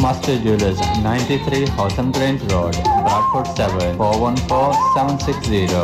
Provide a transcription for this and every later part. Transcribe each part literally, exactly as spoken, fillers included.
Master Jewelers, ninety-three Hotham Grange Road, Bradford seven four one four seven six zero.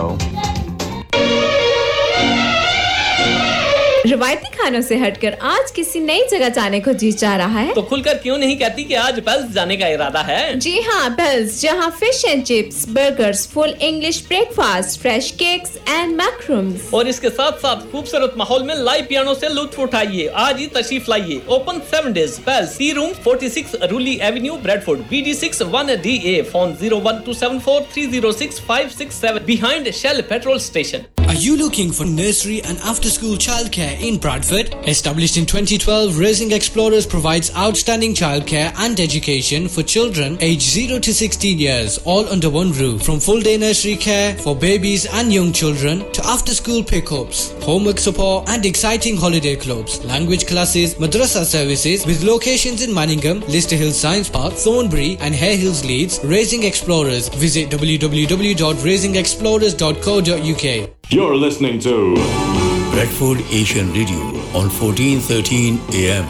रवायती खानों से हटकर आज किसी नई जगह जाने को जी चाह रहा है तो खुलकर क्यों नहीं कहती कि आज पेल्स जाने का इरादा है। जी हाँ, पेल्स, जहाँ fish and chips, burgers, full English breakfast, fresh cakes and मैक्रूम्स और इसके साथ साथ खूबसूरत माहौल में लाइव पियानो से लुत्फ उठाइए। आज ही तशरीफ लाइए। Open seven days. Pails, C room छियालीस रूली Avenue, Bradford, B D six one D A. Phone zero one two seven four three zero six five six seven behind Shell petrol station. Are you looking for nursery and after-school childcare in Bradford? Established in twenty twelve, Raising Explorers provides outstanding childcare and education for children aged zero to sixteen years, all under one roof. From full-day nursery care for babies and young children to after-school pickups, homework support and exciting holiday clubs, language classes, madrasa services with locations in Manningham, Lister Hill Science Park, Thornbury and Hare Hills, Leeds. Raising Explorers. Visit w w w dot raising explorers dot co dot u k. You're listening to Bradford Asian Radio on fourteen thirteen A M.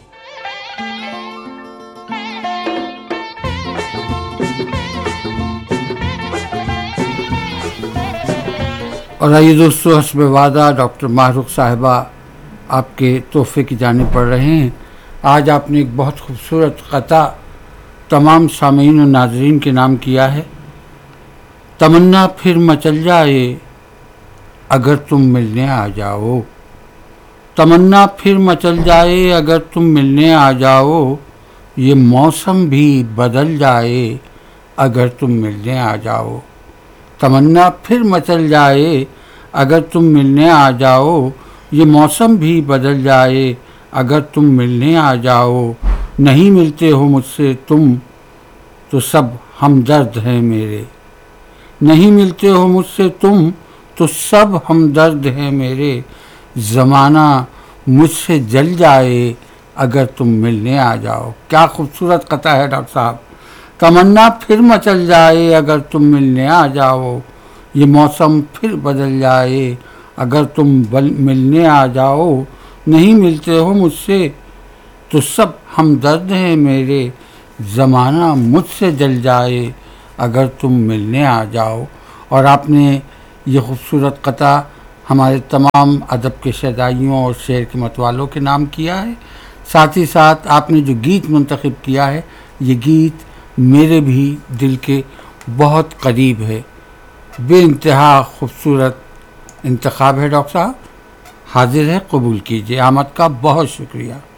और आइए दोस्तों, हस्ब वादा doctor Mahrukh साहिबा आपके तोहफे की जानिब पढ़ रहे हैं। आज आपने एक बहुत खूबसूरत क़ता तमाम सामीन और नाज़रीन के नाम किया है। तमन्ना फिर मचल जाए अगर तुम मिलने आ जाओ, तमन्ना फिर मचल जाए अगर तुम मिलने आ जाओ, ये मौसम भी बदल जाए अगर तुम मिलने आ जाओ। तमन्ना फिर मचल जाए अगर तुम मिलने आ जाओ, ये मौसम भी बदल जाए अगर तुम मिलने आ जाओ। नहीं मिलते हो मुझसे तुम तो सब हमदर्द हैं मेरे, नहीं मिलते हो मुझसे तुम तो सब हमदर्द हैं मेरे। ज़माना मुझसे जल जाए अगर तुम मिलने आ जाओ। क्या खूबसूरत क़ता है डॉक्टर साहब। तमन्ना फिर मचल जाए अगर तुम मिलने आ जाओ, ये मौसम फिर बदल जाए अगर तुम मिलने आ जाओ। नहीं मिलते हो मुझसे तो सब हमदर्द हैं मेरे, ज़माना मुझसे जल जाए अगर तुम मिलने आ जाओ। और आपने ये खूबसूरत क़ता हमारे तमाम अदब के शहदाइयों और शेर के मतवालों के नाम किया है। साथ ही साथ आपने जो गीत मुंतखब किया है, ये गीत मेरे भी दिल के बहुत करीब है। बेइंतहा खूबसूरत इंतखाब है डॉक्टर साहब, हाजिर है, कबूल कीजिए। आमद का बहुत शुक्रिया।